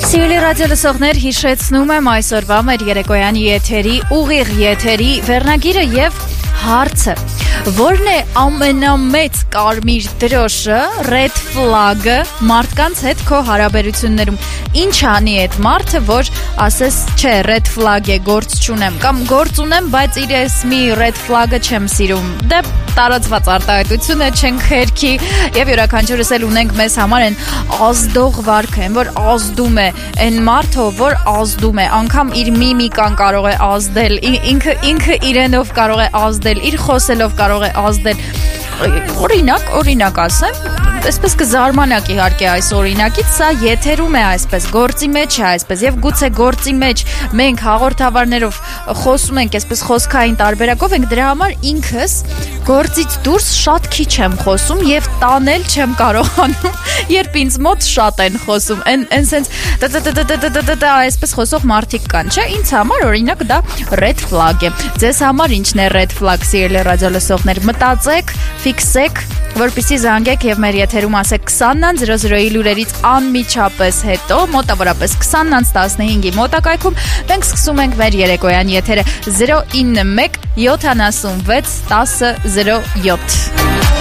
Սիրելի ռադիոլսողներ, հիշեցնում եմ այսօրվա մեր երեկոյանի եթերի, ուղիղ եթերի վերնագիրը եւ հարցը, որն է ամենամեծ կարմիր դրոշը, red flag-ը մարդկանց հետ քո հարաբերություններում, ինչ անի այդ մարդը, որ ասես չէ, red flag է, գործ չունեմ, կամ գործ ունեմ, բայց իրես մի red flag-ը չեմ սիրում, դե տարածված արտահայտություն է, չենք հերքի եւ յուրաքանչյուրս էլ ունենք մեզ համար այն ազդող վարքը, այն որ ազդում է, այն մարդը, որ ազդում է, անգամ իր միմիկան կարող է ազդել, ինքը իրենով կարող է ազդել, իր խոսելով կարող է ազդել, օրինակ ասեմ, այսպես կզարմանաք իհարկե այս օրինակից, սա եթերում է այսպես, գործի մեջ է այսպես եւ գուցե գործի մեջ մենք հաղորդավարներով խոսում ենք այսպես խոսքային տարբերակով ենք, դրա համար ինքս գործից դուրս շատ քիչ եմ խոսում եւ տանել չեմ կարողանում, երբ ինձ մոտ շատ են խոսում, այն սենց այսպես խոսող մարդիկ կան, չէ, ինձ համար օրինակ դա red flag է, ձեզ համար ինչն է red flag, սիրելի ռադիոլսողներ, մտածեք, ֆիքսեք, որպեսզի զանգեք եւ մեր եթերում ասեք 20:00-ի լուրերից անմիջապես հետո, մոտավորապես 20:15-ի մոտակայքում, մենք սկսում ենք մեր երեկոյան եթերը 091 76 10 07